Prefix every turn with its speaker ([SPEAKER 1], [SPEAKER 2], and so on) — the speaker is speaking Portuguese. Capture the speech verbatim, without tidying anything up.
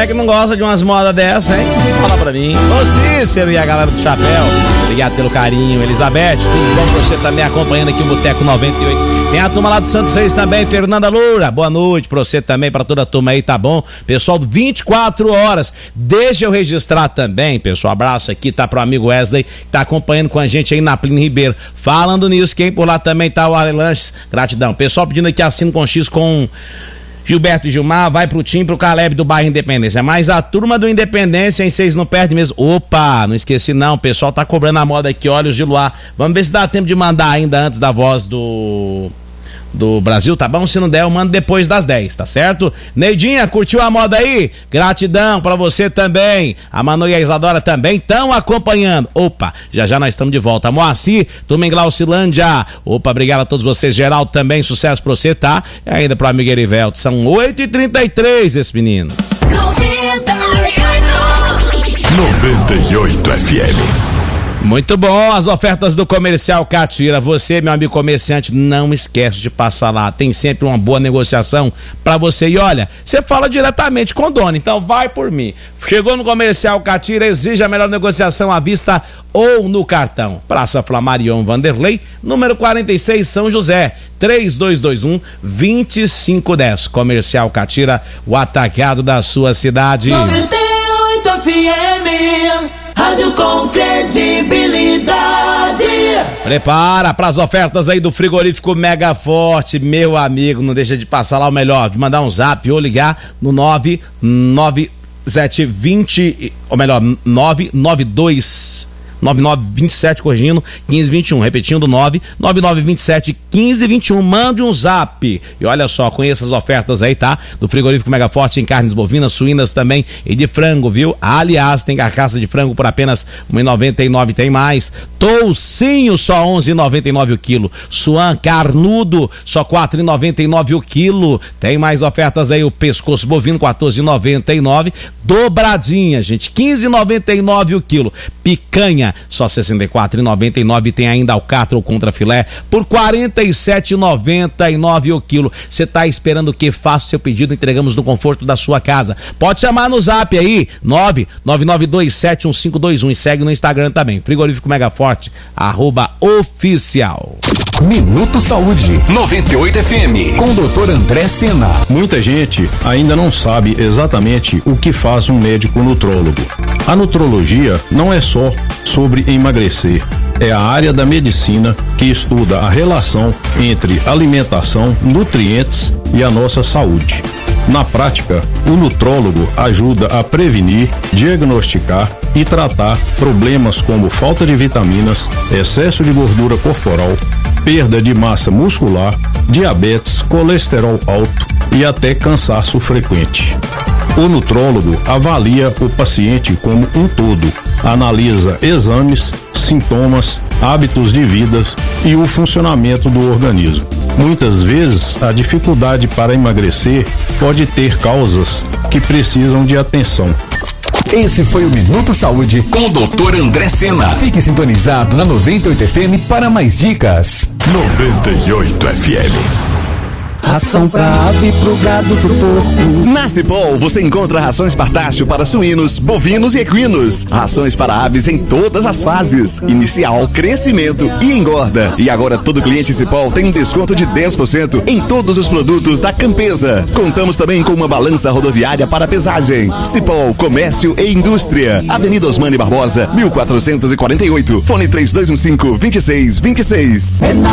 [SPEAKER 1] é que não gosta de umas modas dessas, hein? Fala pra mim. Ô Cícero e a galera do Chapéu, obrigado pelo carinho. Elizabeth, tudo bom pra você também acompanhando aqui o Boteco noventa e oito. Tem a turma lá do Santos seis também, Fernanda Loura, boa noite pra você também, pra toda a turma aí, tá bom? Pessoal, vinte e quatro horas, deixa eu registrar também, pessoal, abraço aqui, tá pro amigo Wesley, que tá acompanhando com a gente aí na Plínio Ribeiro. Falando nisso, quem por lá também tá o Ale Lanches, gratidão. Pessoal pedindo aqui assino com X com Gilberto e Gilmar, vai pro time, pro Caleb do bairro Independência. Mas a turma do Independência, hein, vocês não perdem mesmo. Opa, não esqueci não, o pessoal tá cobrando a moda aqui, olha o Giluá. Vamos ver se dá tempo de mandar ainda antes da voz do... do Brasil, tá bom? Se não der, eu mando depois das dez, tá certo? Neidinha, curtiu a moda aí? Gratidão pra você também. A Manu e a Isadora também estão acompanhando. Opa, já já nós estamos de volta. Moacir, turma em Glaucilândia. Opa, obrigado a todos vocês. Geraldo também, sucesso pra você, tá? E ainda pro amigo Erivelto. São oito e trinta e três esse menino.
[SPEAKER 2] noventa e oito F M.
[SPEAKER 1] Muito bom, as ofertas do Comercial Catira. Você, meu amigo comerciante, não esquece de passar lá. Tem sempre uma boa negociação pra você. E olha, você fala diretamente com o dono, então vai por mim. Chegou no Comercial Catira, exige a melhor negociação à vista ou no cartão. Praça Flamarion Vanderlei, número quarenta e seis, São José. três dois dois um, dois cinco um zero. Comercial Catira, o atacado da sua cidade.
[SPEAKER 3] noventa e oito F M, rádio com credibilidade.
[SPEAKER 1] Prepara para as ofertas aí do frigorífico Mega Forte, meu amigo, não deixa de passar lá o melhor, de mandar um zap ou ligar no nove nove sete vinte, ou melhor, nove nove dois nove nove dois sete, corrigindo, quinze vinte e um, repetindo, nove nove nove dois sete, quinze vinte e um, mande um zap. E olha só, conheça as ofertas aí, tá? Do frigorífico Mega Forte em carnes bovinas, suínas também e de frango, viu? Aliás, tem carcaça de frango por apenas um real e noventa e nove centavos, tem mais. Toucinho, só onze reais e noventa e nove centavos o quilo. Suan carnudo, só quatro reais e noventa e nove centavos o quilo. Tem mais ofertas aí, o pescoço bovino, quatorze reais e noventa e nove centavos. Dobradinha, gente, quinze reais e noventa e nove centavos o quilo. Picanha, só sessenta e quatro reais e noventa e nove centavos. Tem ainda alcatra ou contra filé por quarenta e sete reais e noventa e nove centavos o quilo. Você tá esperando o que? Faça seu pedido, entregamos no conforto da sua casa. Pode chamar no zap aí, nove nove nove dois sete um cinco dois um, e segue no Instagram também, Frigorífico Mega Forte, arroba oficial.
[SPEAKER 2] Minuto Saúde, noventa e oito F M, com o doutor André Sena.
[SPEAKER 4] Muita gente ainda não sabe exatamente o que faz um médico nutrólogo. A nutrologia não é só sobre emagrecer. É a área da medicina que estuda a relação entre alimentação, nutrientes e a nossa saúde. Na prática, o nutrólogo ajuda a prevenir, diagnosticar e tratar problemas como falta de vitaminas, excesso de gordura corporal, perda de massa muscular, diabetes, colesterol alto e até cansaço frequente. O nutrólogo avalia o paciente como um todo, analisa exames, sintomas, hábitos de vida e o funcionamento do organismo. Muitas vezes, a dificuldade para emagrecer pode ter causas que precisam de atenção.
[SPEAKER 2] Esse foi o Minuto Saúde com o doutor André Sena. Fique sintonizado na noventa e oito F M para mais dicas. noventa e oito F M.
[SPEAKER 3] Ração pra ave, pro gado, pro porco.
[SPEAKER 5] Na Cipol você encontra rações Partácio para suínos, bovinos e equinos. Rações para aves em todas as fases: inicial, crescimento e engorda. E agora todo cliente Cipol tem um desconto de dez por cento em todos os produtos da Campesa. Contamos também com uma balança rodoviária para pesagem. Cipol Comércio e Indústria, Avenida Osmani Barbosa, mil quatrocentos e quarenta e oito. Fone três dois um cinco, dois seis dois seis.
[SPEAKER 3] É na